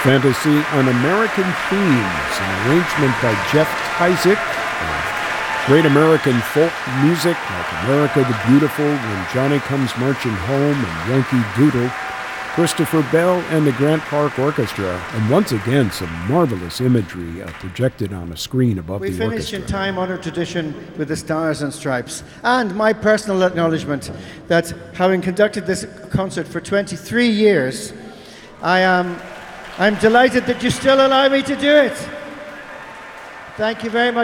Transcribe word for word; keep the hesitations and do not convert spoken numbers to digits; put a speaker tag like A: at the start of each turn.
A: Fantasy on American Themes, an arrangement by Jeff Tyzik. Great American folk music like America the Beautiful, When Johnny Comes Marching Home, and Yankee Doodle. Christopher Bell and the Grant Park Orchestra, and once again some marvelous imagery uh, projected on a screen above
B: we
A: the orchestra.
B: We finished in time-honored tradition with the Stars and Stripes. And my personal acknowledgement that having conducted this concert for twenty-three years, I am I'm delighted that you still allow me to do it. Thank you very much.